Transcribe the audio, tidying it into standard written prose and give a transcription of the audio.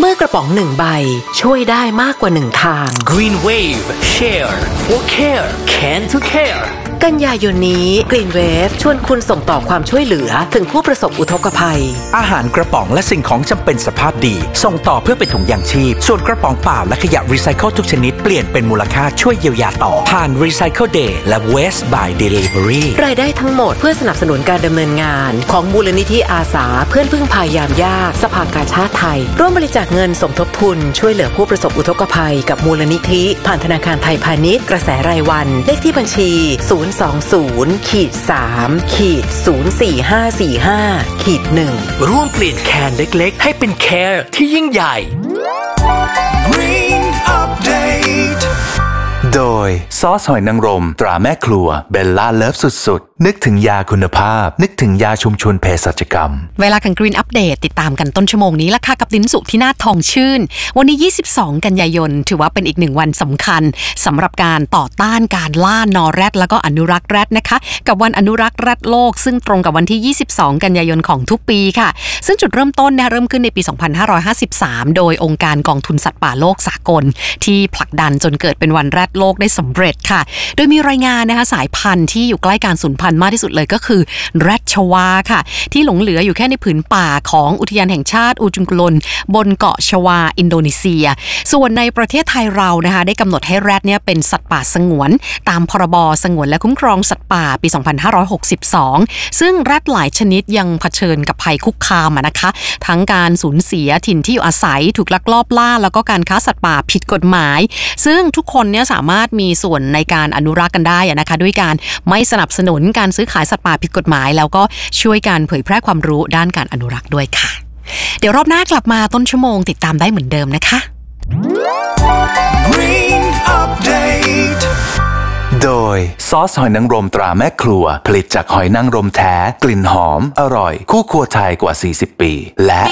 เมื่อกระป๋อง1ใบช่วยได้มากกว่า1ทาง Green Wave Share for Care Can to Care กันยายนนี้ Green Wave ชวนคุณส่งต่อความช่วยเหลือถึงผู้ประสบอุทกภัยอาหารกระป๋องและสิ่งของจำเป็นสภาพดีส่งต่อเพื่อเป็นถุงยางชีพส่วนกระป๋องเปล่าและขยะรีไซเคิลทุกชนิดเปลี่ยนเป็นมูลค่าช่วยเยียวยาต่อผ่าน Recycle Day และ Waste by Delivery รายได้ทั้งหมดเพื่อสนับสนุนการดำเนินงานของมูลนิธิอาสาเพื่อนพึ่งพายามยากสภากาชาติไทยร่วมบริจาคเงินสมทบทุนช่วยเหลือผู้ประสบอุทกภัยกับมูลนิธิผ่านธนาคารไทยพาณิชย์กระแสรายวันเลขที่บัญชี020-3-04545-1 ร่วมเปลี่ยนแคนเล็กๆให้เป็นแคร์ที่ยิ่งใหญ่ Green Update โดยซอสหอยนางรมตราแม่ครัวเบลล่าเลิฟสุดๆนึกถึงยาคุณภาพนึกถึงยาชุมชนเภสัชกรรมเวลาของ Green Update ติดตามกันต้นชั่วโมงนี้ละค่ะกับลิ้นสุที่นาถทองชื่นวันนี้22กันยายนถือว่าเป็นอีก1วันสำคัญสำหรับการต่อต้านการล่านอแรดแล้วก็อนุรักษ์แรดนะคะกับวันอนุรักษ์แรดโลกซึ่งตรงกับวันที่22กันยายนของทุกปีค่ะซึ่งจุดเริ่มต้นเริ่มขึ้นในปี2553โดยองค์การกองทุนสัตว์ป่าโลกสากลที่ผลักดันจนเกิดเป็นวันแรดโลกได้สำเร็จค่ะโดยมีรายงานนะคะสายพันธุ์ที่อยู่ใกล้การสูญพันธุ์มากที่สุดเลยก็คือแรดชวาค่ะที่หลงเหลืออยู่แค่ในผืนป่าของอุทยานแห่งชาติอูจุงกลนบนเกาะชวาอินโดนีเซียส่วนในประเทศไทยเรานะคะได้กำหนดให้แรดเนี่ยเป็นสัตว์ป่าสงวนตามพรบสงวนและคุ้มครองสัตว์ป่าปี2562ซึ่งแรดหลายชนิดยังเผชิญกับภัยคุกคามนะคะทั้งการสูญเสียถิ่นที่อยู่อาศัยถูกลักลอบล่าแล้วก็การค้าสัตว์ป่าผิดกฎหมายซึ่งทุกคนเนี่ยสามารถมีส่วนในการอนุรักษ์กันได้นะคะด้วยการไม่สนับสนุนการซื้อขายสัตว์ป่าผิดกฎหมายแล้วก็ช่วยการเผยแพร่ความรู้ด้านการอนุรักษ์ด้วยค่ะเดี๋ยวรอบหน้ากลับมาต้นชั่วโมงติดตามได้เหมือนเดิมนะคะ Green Update โดยซอสหอยนางรมตราแม่ครัวผลิตจากหอยนางรมแท้กลิ่นหอมอร่อยคู่ครัวไทยกว่า40ปีและ